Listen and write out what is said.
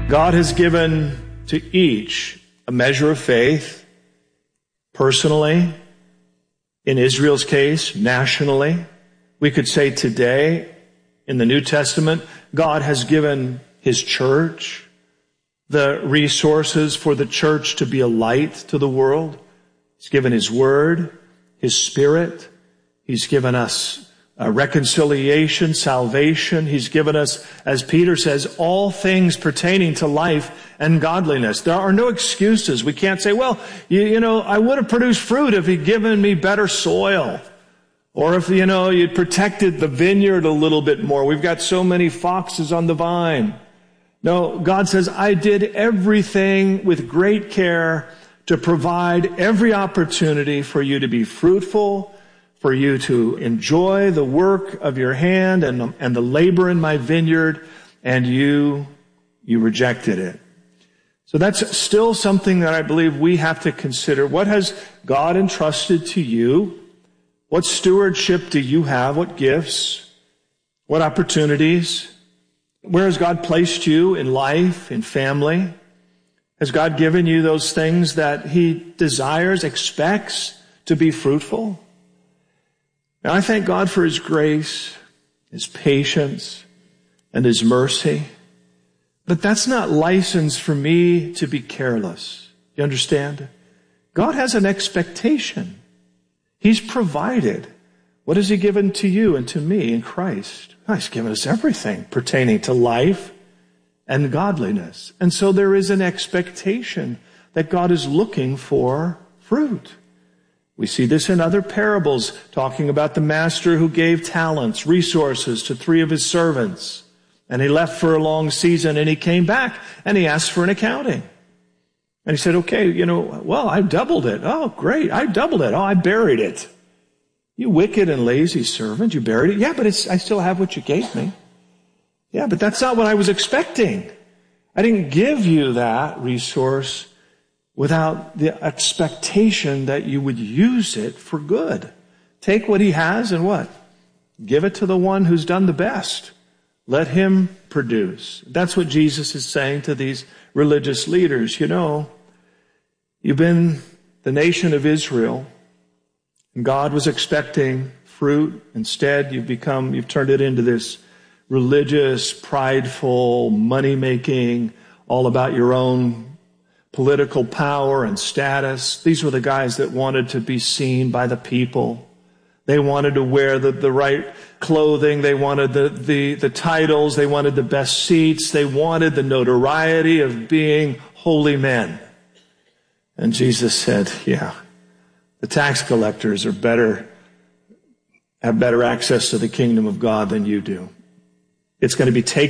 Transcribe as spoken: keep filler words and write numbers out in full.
God has given to each a measure of faith, personally, in Israel's case, nationally. We could say today, in the New Testament, God has given His church the resources for the church to be a light to the world. He's given His Word, His Spirit. He's given us uh, reconciliation, salvation. He's given us, as Peter says, all things pertaining to life and godliness. There are no excuses. We can't say, well, you, you know, I would have produced fruit if He'd given me better soil. Or if, you know, you'd protected the vineyard a little bit more. We've got so many foxes on the vine. No, God says, I did everything with great care to provide every opportunity for you to be fruitful, for you to enjoy the work of your hand and, and the labor in my vineyard, and you, you rejected it. So that's still something that I believe we have to consider. What has God entrusted to you? What stewardship do you have? What gifts? What opportunities? Where has God placed you in life, in family? Has God given you those things that He desires, expects to be fruitful? Now, I thank God for His grace, His patience, and His mercy. But that's not license for me to be careless. You understand? God has an expectation. He's provided. What has He given to you and to me in Christ? Oh, He's given us everything pertaining to life and godliness. And so there is an expectation that God is looking for fruit. We see this in other parables, talking about the master who gave talents, resources to three of his servants. And he left for a long season, and he came back, and he asked for an accounting. And he said, okay, you know, well, I doubled it. Oh, great, I doubled it. Oh, I buried it. You wicked and lazy servant, you buried it. Yeah, but it's, I still have what you gave me. Yeah, but that's not what I was expecting. I didn't give you that resource without the expectation that you would use it for good. Take what he has and what? Give it to the one who's done the best. Let him produce. That's what Jesus is saying to these religious leaders. You know, you've been the nation of Israel, and God was expecting fruit. Instead, you've become, you've turned it into this religious, prideful, money-making, all about your own political power and status. These were the guys that wanted to be seen by the people. They wanted to wear the, the right clothing. They wanted the, the, the titles. They wanted the best seats. They wanted the notoriety of being holy men. And Jesus said, yeah, the tax collectors are better, have better access to the kingdom of God than you do. It's going to be taken